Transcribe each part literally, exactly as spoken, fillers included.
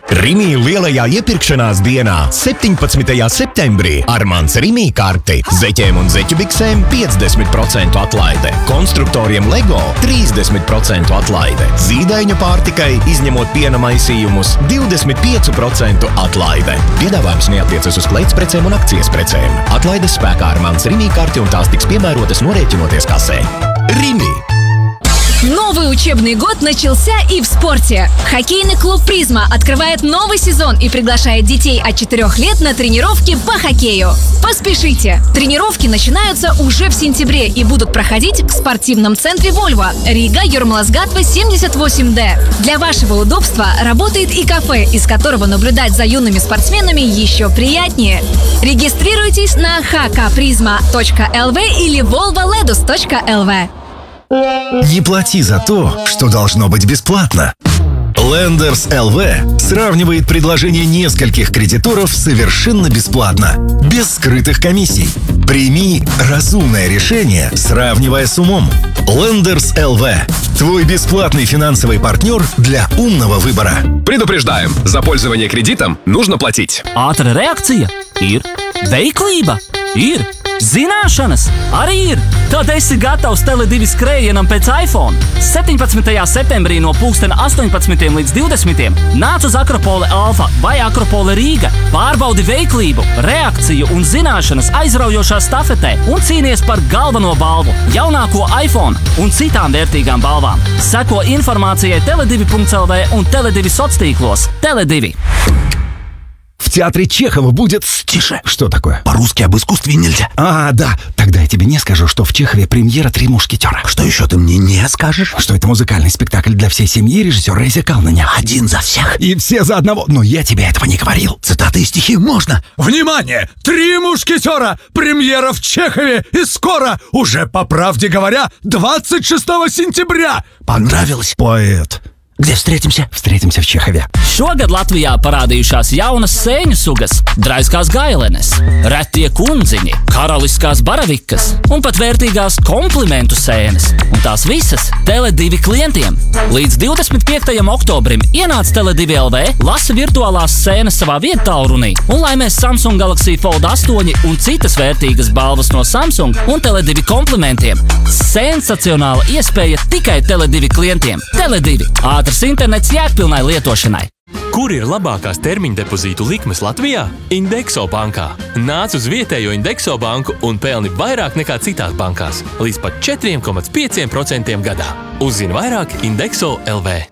Rimi lielajā iepirkšanās dienā septiņpadsmitajā septembrī ar mans Rimi karti. Zeķiem un zeķu biksēm piecdesmit procentu atlaide. Konstruktoriem Lego trīsdesmit procentu atlaide. Zīdaiņu pārtikai, izņemot piena maisījumus, divdesmit pieci procenti atlaide. Piedāvājums neatiecas uz kleitsprecēm un akcijas precēm. Atlaides spēkā ar mans Rimi karti un tās tiks piemērotas norēķinoties kasē. Rimi! Новый учебный год начался и в спорте. Хоккейный клуб «Призма» открывает новый сезон и приглашает детей от четырёх лет на тренировки по хоккею. Поспешите! Тренировки начинаются уже в сентябре и будут проходить в спортивном центре «Вольво», Рига, Юрмалас-Гатва, семьдесят восемь дэ. Для вашего удобства работает и кафе, из которого наблюдать за юными спортсменами еще приятнее. Регистрируйтесь на эйч кей призма точка эл ви или волво ледус точка эл ви. Не плати за то, что должно быть бесплатно. Lenders точка эл ви сравнивает предложения нескольких кредиторов совершенно бесплатно, без скрытых комиссий. Прими разумное решение, сравнивая с умом. Lenders точка эл ви – твой бесплатный финансовый партнер для умного выбора. Предупреждаем, за пользование кредитом нужно платить. Ātra reakcija ir, veiklība ir, zināšanas arī ir. Tad esi gatavs Tele divi skrējienam pēc iPhone. septiņpadsmitajā septembrī no pulksten astoņpadsmitiem līdz divdesmitiem nāc uz Akropole Alfa vai Akropole Rīga. Pārbaudi veiklību, reakciju un zināšanas aizraujošā stafetē un cīnies par galveno balvu, jaunāko iPhone un citām vērtīgām balvām. Seko informācijai tele divi punkts эл ви un Tele divi soctīklos. Tele divi. В театре Чехова будет... Тише. Что такое? По-русски об искусстве нельзя. А, да. Тогда я тебе не скажу, что в Чехове премьера «Три мушкетера». Что еще ты мне не скажешь? Что это музыкальный спектакль для всей семьи режиссера Рейза Калнаня. Один за всех. И все за одного. Но я тебе этого не говорил. Цитаты и стихи можно. Внимание! «Три мушкетера». Премьера в Чехове. И скоро, уже по правде говоря, двадцать шестого сентября. Понравилось? Поэт. Где встретимся? Встретимся в Чехове. Šogad Latvijā parādījušās jaunas sēņu sugas, draiskās gailenes, retie kundziņi, karaliskās baravikas un pat vērtīgās komplimentu sēnes. Un tās visas Tele divi klientiem. Līdz divdesmit piektajam oktobrim ienāc Tele divi эл vi, lasa virtuālās sēnes savā viedtālrunī un laimēs Samsung Galaxy Fold astoņi un citas vērtīgas balvas no Samsung un Tele divi komplimentiem. Sensacionāla iespēja tikai Tele divi klientiem. Tele divi. Ātrs internets jēgpilnai lietošanai. Kur ir labākās termiņa depozītu likmes Latvijā? Indexo bankā. Nāc uz vietējo Indexo banku un pelni vairāk nekā citās bankās. Līdz pat četri komats pieci procenti gadā. Uzzini vairāk Indexo punkt эл vi.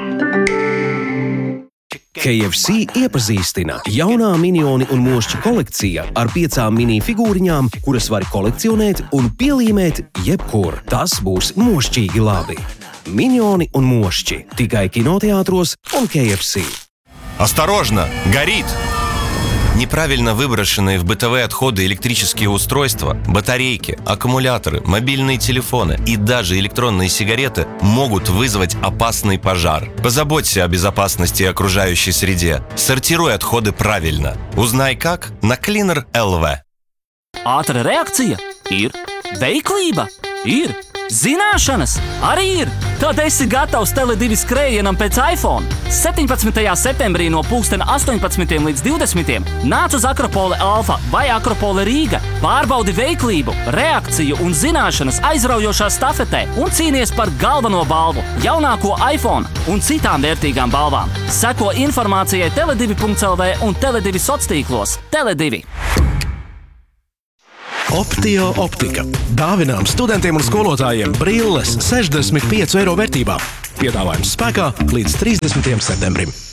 K F C iepazīstina jaunā minioni un mošķi kolekcija ar piecām mini figūriņām, kuras var kolekcionēt un pielīmēt jebkur. Tas būs mošķīgi labi. Minioni un mošķi tikai kinoteātros un K F C. Осторожно! Горит! Неправильно выброшенные в бытовые отходы электрические устройства, батарейки, аккумуляторы, мобильные телефоны и даже электронные сигареты могут вызвать опасный пожар. Позаботься о безопасности и окружающей среде. Сортируй отходы правильно. Узнай как на Cleaner точка эл ви. Ātra reakcija ir, veiklība ir, zināšanas arī ir. Tad esi gatavs Tele divi skrējienam pēc iPhone. septiņpadsmitajā septembrī no pulksten astoņpadsmitiem līdz divdesmitiem nāc uz Akropole Alfa vai Akropole Rīga. Pārbaudi veiklību, reakciju un zināšanas aizraujošā stafetē un cīnies par galveno balvu, jaunāko iPhone un citām vērtīgām balvām. Seko informācijai Tele divi punkts эл ви un Tele divi soctīklos. Tele divi. Optio optika. Dāvinām studentiem un skolotājiem brilles sešdesmit pieci eiro vērtībā. Piedāvājums spēkā līdz trīsdesmitajam septembrim.